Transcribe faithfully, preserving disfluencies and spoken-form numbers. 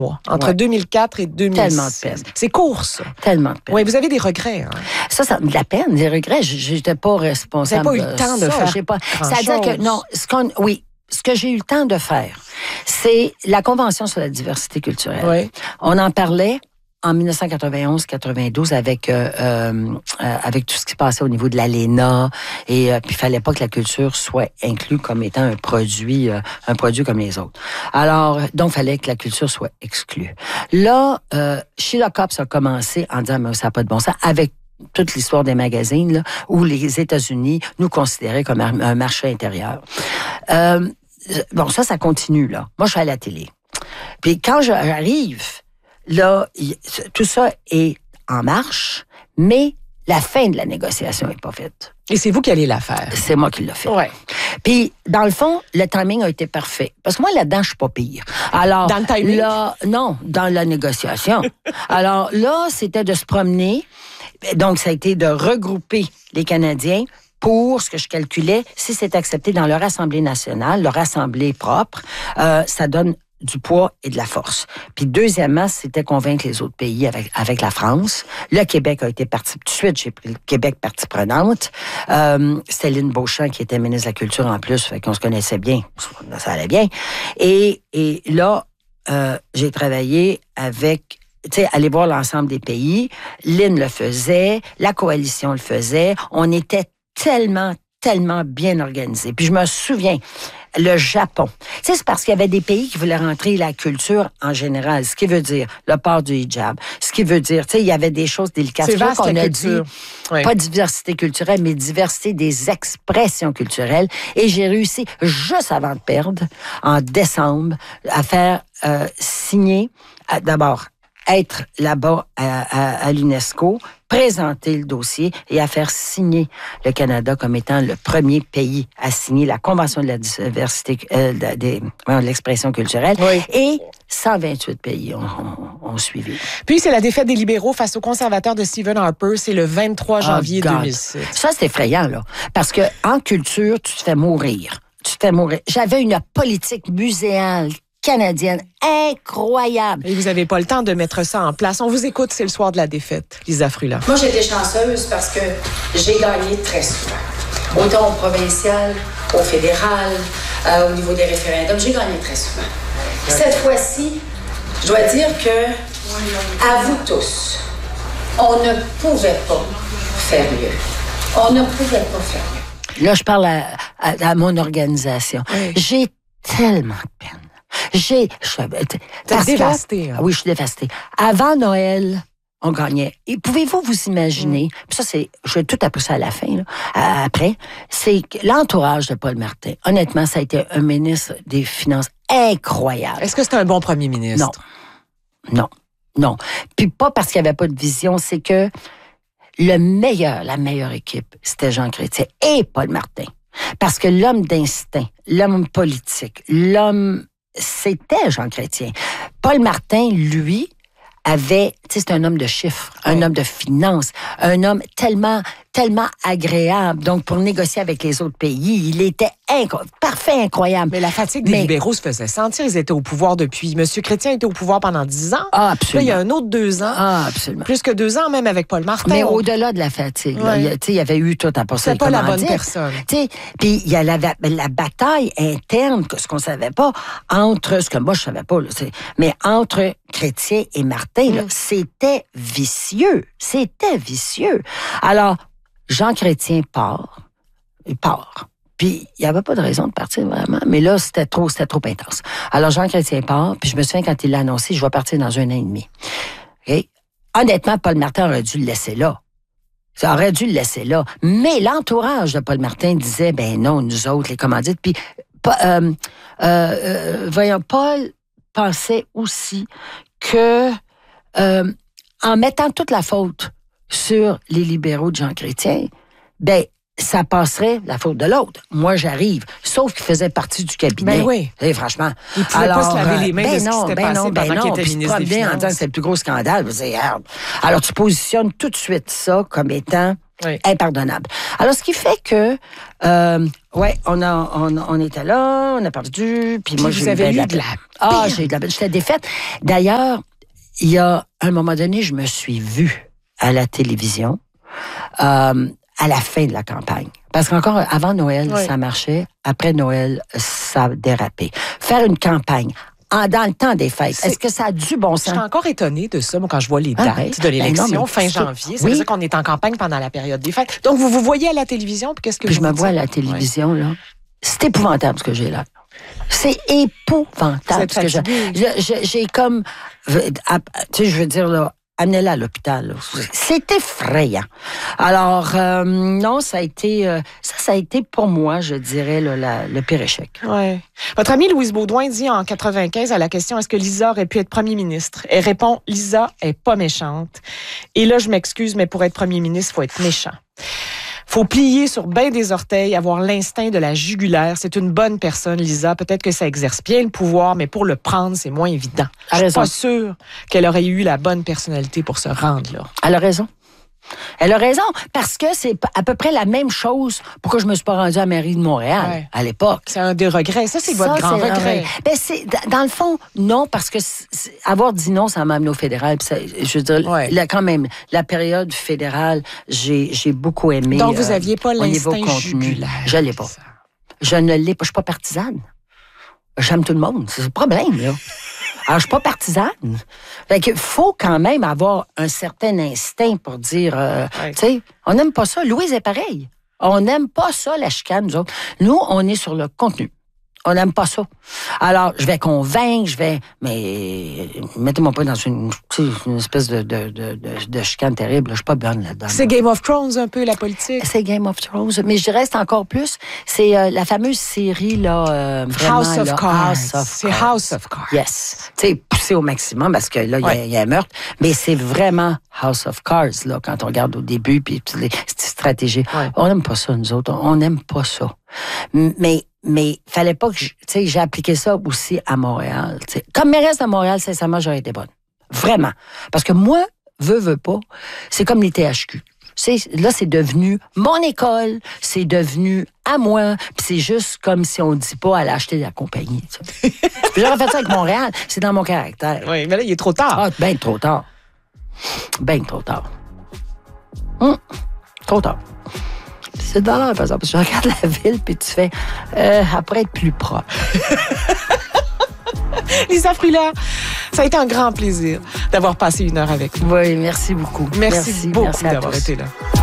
Entre ouais. deux mille quatre et deux mille six. Tellement de peine. C'est court, ça. Tellement de peine. Oui, vous avez des regrets. Hein? Ça, ça de la peine, des regrets. J'étais pas responsable. Vous n'avez pas eu le temps de ça, faire j'ai pas. C'est-à-dire chose. que, non, ce qu'on, oui, ce que j'ai eu le temps de faire, c'est la Convention sur la diversité culturelle. Oui. On en parlait en dix-neuf cent quatre-vingt-onze quatre-vingt-douze avec euh, euh, avec tout ce qui se passait au niveau de l'A L E N A et euh, puis il fallait pas que la culture soit inclue comme étant un produit euh, un produit comme les autres. Alors donc il fallait que la culture soit exclue. Là euh, Sheila Copps a commencé en disant mais ça n'a pas de bon sens avec toute l'histoire des magazines là, où les États-Unis nous considéraient comme un, un marché intérieur. Euh, bon ça ça continue là. Moi je suis à la télé. Puis quand j'arrive là, tout ça est en marche, mais la fin de la négociation n'est pas faite. Et c'est vous qui allez la faire. C'est moi qui l'ai fait. Ouais. Puis, dans le fond, le timing a été parfait. Parce que moi, là-dedans, je suis pas pire. Alors, dans le timing? Là, non, dans la négociation. Alors là, c'était de se promener. Donc, ça a été de regrouper les Canadiens pour ce que je calculais, si c'est accepté dans leur Assemblée nationale, leur Assemblée propre, euh, ça donne du poids et de la force. Puis deuxièmement, c'était convaincre les autres pays avec avec la France. Le Québec a été partie tout de suite, j'ai pris le Québec partie prenante. Euh, c'était Lynn Beauchamp qui était ministre de la Culture en plus, fait qu'on se connaissait bien, ça allait bien. Et et là, euh, j'ai travaillé avec tu sais, aller voir l'ensemble des pays. Lynn le faisait, la coalition le faisait. On était tellement tellement bien organisé. Puis je me souviens, le Japon. Tu sais, c'est parce qu'il y avait des pays qui voulaient rentrer la culture en général, ce qui veut dire le port du hijab, ce qui veut dire, tu sais, il y avait des choses délicates. C'est vaste, qu'on la a culture. dit, oui. Pas diversité culturelle, mais diversité des expressions culturelles. Et j'ai réussi, juste avant de perdre, en décembre, à faire euh, signer, à, d'abord, être là-bas à, à, à l'UNESCO, présenter le dossier et à faire signer le Canada comme étant le premier pays à signer la Convention de la diversité, euh, de, de, de l'expression culturelle. Oui. Et cent vingt-huit pays ont, ont, ont suivi. Puis, c'est la défaite des libéraux face aux conservateurs de Stephen Harper. C'est le vingt-trois janvier oh deux mille six. Ça, c'est effrayant, là. Parce que en culture, tu te fais mourir. Tu te fais mourir. J'avais une politique muséale canadienne incroyable. Et vous n'avez pas le temps de mettre ça en place. On vous écoute, c'est le soir de la défaite, Lisa Frula. Moi, j'ai été chanceuse parce que j'ai gagné très souvent. Autant au provincial, au fédéral, euh, au niveau des référendums, j'ai gagné très souvent. Cette fois-ci, je dois dire que, à vous tous, on ne pouvait pas faire mieux. On ne pouvait pas faire mieux. Là, je parle à, à, à mon organisation. Oui. J'ai tellement de peine. J'ai... T'es dévastée. Hein? Oui, je suis dévastée. Avant Noël, on gagnait. Et pouvez-vous vous imaginer, mm. puis ça, c'est... Je vais tout appris ça à la fin, là, après, c'est l'entourage de Paul Martin. Honnêtement, ça a été un ministre des Finances incroyable. Est-ce que c'est un bon premier ministre? Non. Non. Non. Puis pas parce qu'il n'y avait pas de vision, c'est que le meilleur, la meilleure équipe, c'était Jean Chrétien et Paul Martin. Parce que l'homme d'instinct, l'homme politique, l'homme... C'était Jean Chrétien. Paul Martin, lui, avait... Tu sais, c'est un homme de chiffres, un oui. homme de finances, un homme tellement, tellement agréable. Donc, pour négocier avec les autres pays, il était incro- parfait, incroyable. Mais la fatigue des Mais... libéraux se faisait sentir. Ils étaient au pouvoir depuis... Monsieur Chrétien était au pouvoir pendant dix ans. Ah, absolument. Là, il y a un autre deux ans. Ah, absolument. Plus que deux ans, même avec Paul Martin. Mais on... au-delà de la fatigue, ouais. là, il, y a, il y avait eu tout à passer. C'est pas la bonne personne. Puis il y a la, la bataille interne, ce qu'on savait pas, entre, ce que moi je savais pas, là, mais entre Chrétien et Martin, mm. là, c'était vicieux. C'était vicieux. Alors, Jean Chrétien part. Il part. Puis, il n'y avait pas de raison de partir, vraiment. Mais là, c'était trop, c'était trop intense. Alors, Jean Chrétien part. Puis, je me souviens, quand il l'a annoncé, je vais partir dans un an et demi. Okay? Honnêtement, Paul Martin aurait dû le laisser là. Ça aurait dû le laisser là. Mais l'entourage de Paul Martin disait, ben non, nous autres, les commandites. Puis, euh, euh, euh, voyons, Paul pensait aussi que, euh, en mettant toute la faute sur les libéraux de Jean Chrétien, ben, ça passerait la faute de l'autre. Moi, j'arrive. Sauf qu'il faisait partie du cabinet. Ben oui. Et franchement. Il pouvait alors, pas se laver les mains ben de ce non, qui s'était ben passé non, ben pendant non, qu'il était puis ministre tu te des promenais en Finances. disant que c'est le plus gros scandale. Vous dites, alors, tu positionnes tout de suite ça comme étant Oui. Impardonnable. Alors, ce qui fait que, euh, ouais, on, a, on, on était là, on a perdu, puis, puis moi, j'ai eu eu de la... Ah, j'ai eu de la... J'étais défaite. D'ailleurs, il y a un moment donné, je me suis vue à la télévision euh, à la fin de la campagne. Parce qu'encore avant Noël, oui. ça marchait. Après Noël, ça a dérapé. Faire une campagne en, dans le temps des fêtes, c'est... est-ce que ça a du bon sens? Je suis encore étonnée de ça, moi, quand je vois les dates ah, oui. de l'élection, ben non, fin janvier. Ça oui. veut dire qu'on est en campagne pendant la période des fêtes. Donc, vous vous voyez à la télévision, puis qu'est-ce que puis vous je me vois à la télévision, oui. là. C'est épouvantable ce que j'ai là. C'est épouvantable ce que j'ai. J'ai, j'ai comme... Tu sais, je veux dire, là, amenez-la à l'hôpital. Là. C'est effrayant. Alors, euh, non, ça a été... Euh, ça, ça a été pour moi, je dirais, là, la, le pire échec. Ouais. Votre amie Louise Baudouin dit en quatre-vingt-quinze à la question « Est-ce que Lisa aurait pu être premier ministre? » Elle répond « Lisa est pas méchante. Et là, je m'excuse, mais pour être premier ministre, il faut être méchant. Faut plier sur bien des orteils, avoir l'instinct de la jugulaire. C'est une bonne personne, Lisa. Peut-être que ça exerce bien le pouvoir, mais pour le prendre, c'est moins évident. Je suis pas sûre qu'elle aurait eu la bonne personnalité pour se rendre là. Elle a raison. Elle a raison, parce que c'est à peu près la même chose pourquoi je me suis pas rendue à la mairie de Montréal ouais. à l'époque. C'est un des regrets. Ça, c'est ça, votre grand c'est regret. Ben, c'est, dans le fond, non, parce que c'est, avoir dit non, ça m'a amené au fédéral. Ça, je veux dire, ouais. là, quand même, la période fédérale, j'ai, j'ai beaucoup aimé. Donc, vous n'aviez pas euh, l'instinct jugulaire. Je l'ai pas. Je ne l'ai pas. Je suis pas partisane. J'aime tout le monde. C'est le problème, là. Alors, je suis pas partisane. Fait que faut quand même avoir un certain instinct pour dire, euh, ouais. tu sais, on n'aime pas ça. Louise est pareil. On n'aime pas ça, la chicane, nous autres. Nous, on est sur le contenu. On n'aime pas ça. Alors, je vais convaincre, je vais... Mais mettez-moi pas dans une, une espèce de, de, de, de, de chicane terrible. Je suis pas bonne là-dedans. C'est Game of Thrones, un peu, la politique. C'est Game of Thrones. Mais je dirais, c'est encore plus. C'est euh, la fameuse série, là... Euh, vraiment, House of là, Cards. House of c'est Cards. House of Cards. Yes. Tu sais, poussé au maximum parce que là, il ouais. y, y a un meurtre. Mais c'est vraiment House of Cards, là, quand on regarde au début, puis toutes les stratégies. Ouais. On n'aime pas ça, nous autres. On n'aime pas ça. Mais... Mais fallait pas que, tu sais, j'ai appliqué ça aussi à Montréal. T'sais. Comme mairesse de Montréal, sincèrement, j'aurais été bonne. Vraiment. Parce que moi, veux, veux pas, c'est comme les T H Q. C'est, là, c'est devenu mon école, c'est devenu à moi, puis c'est juste comme si on dit pas aller acheter de la compagnie. Puis j'aurais fait ça avec Montréal, c'est dans mon caractère. Oui, mais là, il est trop tard. Ah, ben trop tard. Ben trop tard. Hum, trop tard. C'est de valeur, par exemple. Tu regardes la ville, puis tu fais, euh, après être plus propre. Lisa Fruland, ça a été un grand plaisir d'avoir passé une heure avec vous. Oui, merci beaucoup. Merci, merci beaucoup merci d'avoir été là.